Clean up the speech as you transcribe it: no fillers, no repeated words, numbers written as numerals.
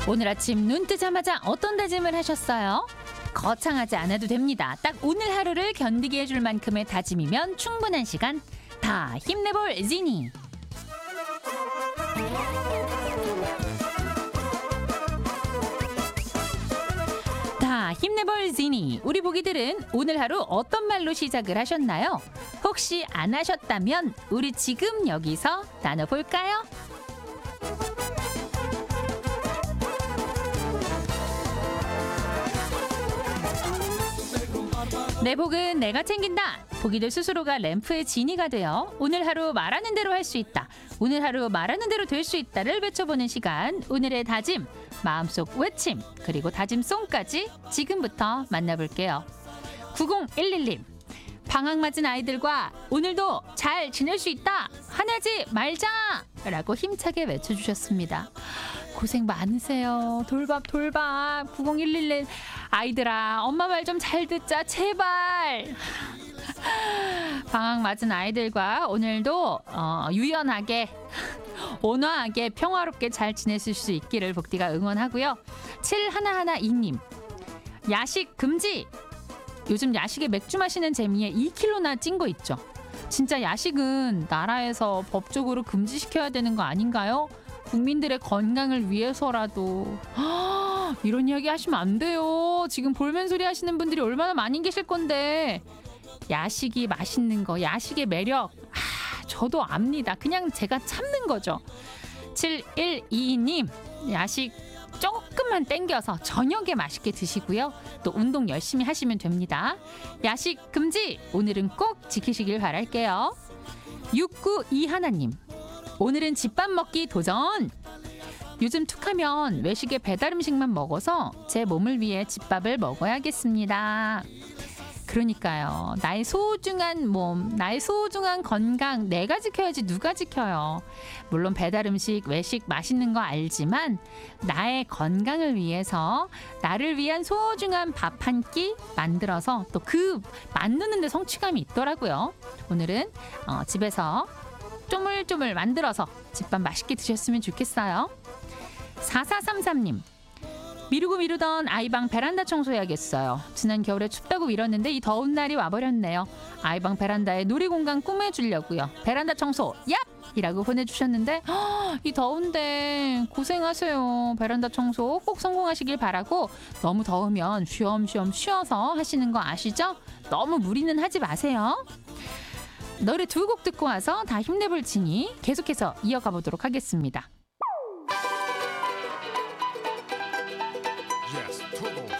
오늘 아침 눈 뜨자마자 어떤 다짐을 하셨어요? 거창하지 않아도 됩니다. 딱 오늘 하루를 견디게 해줄 만큼의 다짐이면 충분한 시간. 다 힘내볼 지니. 다 힘내볼 지니. 우리 보기들은 오늘 하루 어떤 말로 시작을 하셨나요? 혹시 안 하셨다면 우리 지금 여기서 나눠볼까요? 내 복은 내가 챙긴다. 보기들 스스로가 램프의 지니가 되어 오늘 하루 말하는 대로 할 수 있다. 오늘 하루 말하는 대로 될 수 있다를 외쳐보는 시간. 오늘의 다짐, 마음속 외침, 그리고 다짐송까지 지금부터 만나볼게요. 9011님. 방학 맞은 아이들과 오늘도 잘 지낼 수 있다. 화내지 말자. 라고 힘차게 외쳐주셨습니다. 고생 많으세요. 돌밥 9011님. 아이들아, 엄마 말 좀 잘 듣자 제발. 방학 맞은 아이들과 오늘도 유연하게 온화하게 평화롭게 잘 지내실 수 있기를 복디가 응원하고요. 7112님. 야식 금지. 요즘 야식에 맥주 마시는 재미에 2kg나 찐 거 있죠. 진짜 야식은 나라에서 법적으로 금지시켜야 되는 거 아닌가요? 국민들의 건강을 위해서라도. 이런 이야기 하시면 안 돼요. 지금 볼멘 소리 하시는 분들이 얼마나 많이 계실 건데. 야식이 맛있는 거, 야식의 매력, 저도 압니다. 그냥 제가 참는 거죠. 7122님, 야식 조금만 땡겨서 저녁에 맛있게 드시고요. 또 운동 열심히 하시면 됩니다. 야식 금지, 오늘은 꼭 지키시길 바랄게요. 6921님, 오늘은 집밥 먹기 도전. 요즘 툭하면 외식에 배달 음식만 먹어서 제 몸을 위해 집밥을 먹어야겠습니다. 그러니까요. 나의 소중한 몸, 나의 소중한 건강 내가 지켜야지 누가 지켜요. 물론 배달 음식, 외식 맛있는 거 알지만 나의 건강을 위해서 나를 위한 소중한 밥 한 끼 만들어서 또 그 만드는 데 성취감이 있더라고요. 오늘은 집에서 쪼물쪼물 만들어서 집밥 맛있게 드셨으면 좋겠어요. 4433님. 미루던 아이방 베란다 청소해야겠어요. 지난 겨울에 춥다고 미뤘는데 이 더운 날이 와버렸네요. 아이방 베란다에 놀이공간 꾸며주려고요. 베란다 청소 얍! 이라고 보내주셨는데 이 더운데 고생하세요. 베란다 청소 꼭 성공하시길 바라고, 너무 더우면 쉬엄쉬엄 쉬어서 하시는 거 아시죠? 너무 무리는 하지 마세요. 노래 두 곡 듣고 와서 다 힘내볼 지니 계속해서 이어가 보도록 하겠습니다. Yes, turbo.